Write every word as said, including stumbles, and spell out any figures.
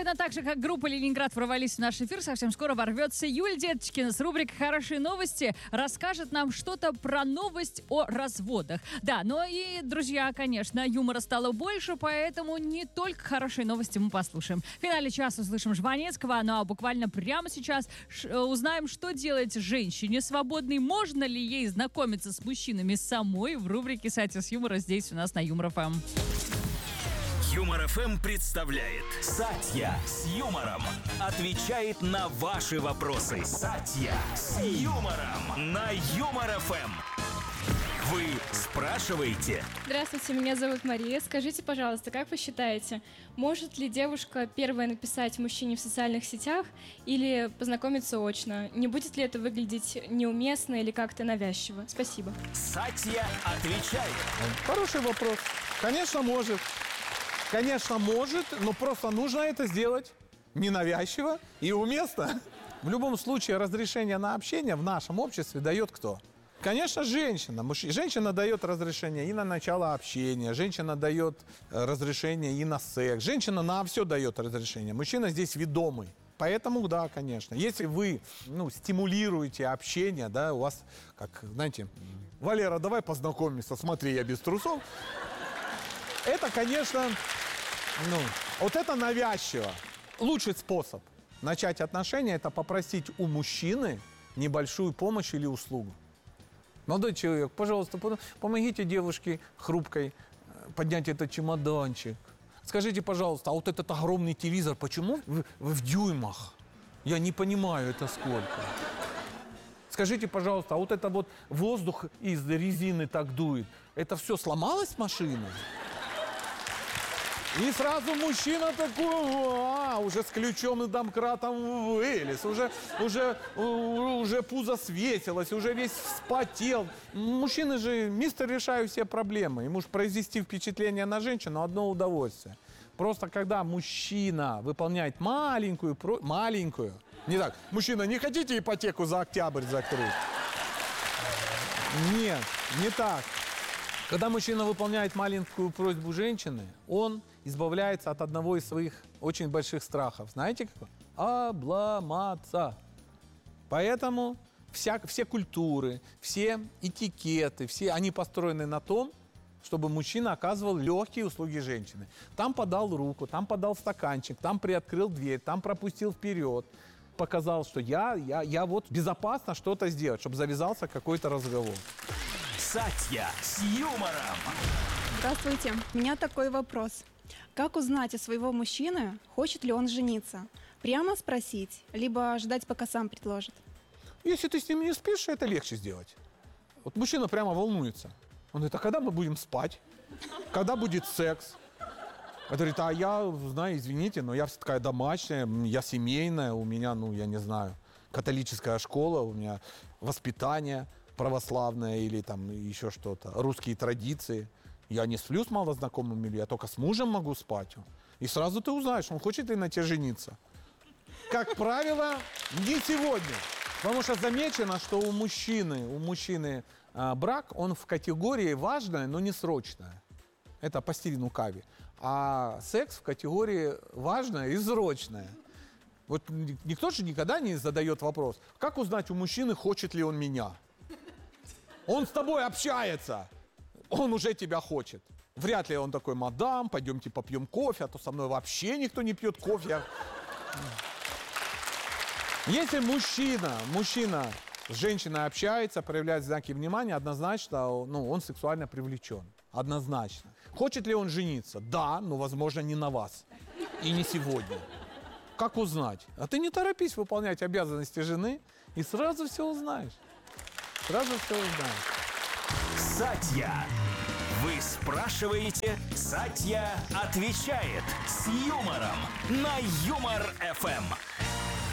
Точно так же, как группа «Ленинград» ворвались в наш эфир, совсем скоро ворвется Юль Деточкина с рубрикой «Хорошие новости». Расскажет нам что-то про новость о разводах. Да, но и, друзья, конечно, юмора стало больше, поэтому не только хорошие новости мы послушаем. В финале часа услышим Жванецкого, ну а буквально прямо сейчас ш- узнаем, что делать женщине свободной. Можно ли ей знакомиться с мужчинами самой в рубрике «Сатья с юмора» здесь у нас на Юмор ФМ. Юмор ФМ представляет Сатья с юмором. Отвечает на ваши вопросы. Сатья с юмором на Юмор ФМ. Вы спрашиваете? Здравствуйте, меня зовут Мария. Скажите, пожалуйста, как вы считаете, может ли девушка первая написать мужчине в социальных сетях или познакомиться очно? Не будет ли это выглядеть неуместно или как-то навязчиво? Спасибо. Сатья отвечает. Хороший вопрос. Конечно, может. Конечно, может, но просто нужно это сделать ненавязчиво и уместно. В любом случае, разрешение на общение в нашем обществе дает кто? Конечно, женщина. Мужч... Женщина дает разрешение и на начало общения, женщина дает разрешение и на секс, женщина на все дает разрешение. Мужчина здесь ведомый. Поэтому, да, конечно. Если вы, ну, стимулируете общение, да, у вас, как, знаете, Валера, давай познакомимся, смотри, я без трусов. Это, конечно, ну, вот это навязчиво. Лучший способ начать отношения – это попросить у мужчины небольшую помощь или услугу. Молодой человек, пожалуйста, помогите девушке хрупкой поднять этот чемоданчик. Скажите, пожалуйста, а вот этот огромный телевизор, почему в, в дюймах? Я не понимаю, это сколько. Скажите, пожалуйста, а вот это вот воздух из резины так дует, это все сломалось машина? И сразу мужчина такой, а, уже с ключом и домкратом вылез, уже, уже, уже пузо свесилось, уже весь вспотел. Мужчины же, мистер, решают все проблемы. Ему же произвести впечатление на женщину одно удовольствие. Просто когда мужчина выполняет маленькую, маленькую, не так, мужчина, не хотите ипотеку за октябрь закрыть? Нет, не так. Когда мужчина выполняет маленькую просьбу женщины, он избавляется от одного из своих очень больших страхов. Знаете какой? Обломаться. Поэтому вся, все культуры, все этикеты, все они построены на том, чтобы мужчина оказывал легкие услуги женщины. Там подал руку, там подал стаканчик, там приоткрыл дверь, там пропустил вперед. Показал, что я, я, я вот безопасно что-то сделать, чтобы завязался какой-то разговор. Сатья с юмором. Здравствуйте. У меня такой вопрос. Как узнать у своего мужчины, хочет ли он жениться? Прямо спросить, либо ждать, пока сам предложит? Если ты с ним не спишь, это легче сделать. Вот мужчина прямо волнуется. Он говорит, а когда мы будем спать? Когда будет секс? Он говорит, а я, знаю, извините, но я вся такая домашняя, я семейная, у меня, ну, я не знаю, католическая школа, у меня воспитание православное или там еще что-то, русские традиции. Я не сплю с малознакомыми, или я только с мужем могу спать. И сразу ты узнаешь, он хочет ли на тебе жениться. Как правило, не сегодня. Потому что замечено, что у мужчины, у мужчины а, брак, он в категории важное, но не срочное. Это по Стивену Кави. А секс в категории важное и срочное. Вот никто же никогда не задает вопрос, как узнать у мужчины, хочет ли он меня? Он с тобой общается. Он уже тебя хочет. Вряд ли он такой, мадам, пойдемте попьем кофе, а то со мной вообще никто не пьет кофе. Если мужчина, мужчина с женщиной общается, проявляет знаки внимания, однозначно, ну, он сексуально привлечен. Однозначно. Хочет ли он жениться? Да, но, возможно, не на вас. И не сегодня. Как узнать? А ты не торопись выполнять обязанности жены, и сразу все узнаешь. Сразу все узнаешь. Сатья. Вы спрашиваете, Сатья отвечает с юмором на Юмор ФМ.